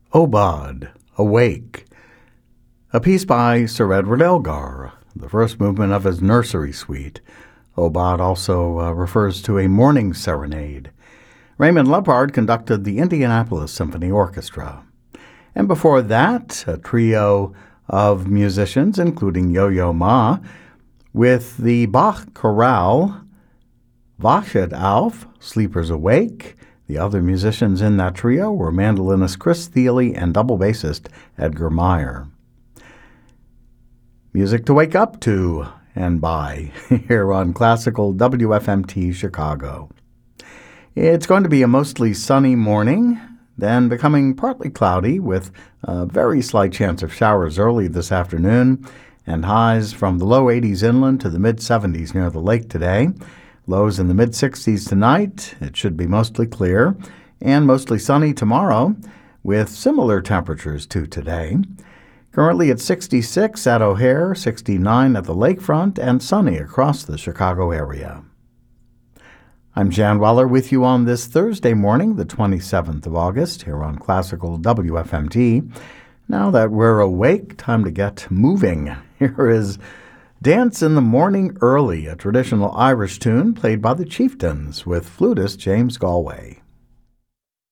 Obad, Awake, a piece by Sir Edward Elgar, the first movement of his nursery suite. Obad also refers to a morning serenade. Raymond Leppard conducted the Indianapolis Symphony Orchestra. And before that, a trio of musicians, including Yo-Yo Ma, with the Bach Chorale, Wachet auf, Sleepers Awake. The other musicians in that trio were mandolinist Chris Thile and double bassist Edgar Meyer. Music to wake up to and by here on Classical WFMT Chicago. It's going to be a mostly sunny morning, then becoming partly cloudy with a very slight chance of showers early this afternoon, and highs from the low 80s inland to the mid-70s near the lake today. Lows in the mid-60s tonight. It should be mostly clear and mostly sunny tomorrow with similar temperatures to today. Currently at 66 at O'Hare, 69 at the lakefront, and sunny across the Chicago area. I'm Jan Weller with you on this Thursday morning, the 27th of August, here on Classical WFMT. Now that we're awake, time to get moving. Here is Dance in the Morning Early, a traditional Irish tune played by the Chieftains with flutist James Galway.